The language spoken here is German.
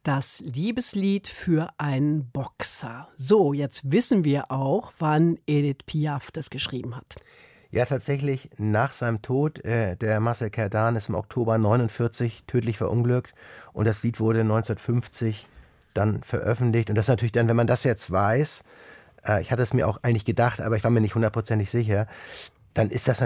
Das Liebeslied für einen Boxer. So, jetzt wissen wir auch, wann Edith Piaf das geschrieben hat. Ja, tatsächlich nach seinem Tod. Der Marcel Cerdan ist im Oktober 49 tödlich verunglückt und das Lied wurde 1950 dann veröffentlicht. Und das ist natürlich dann, wenn man das jetzt weiß, ich hatte es mir auch eigentlich gedacht, aber ich war mir nicht hundertprozentig sicher, dann ist das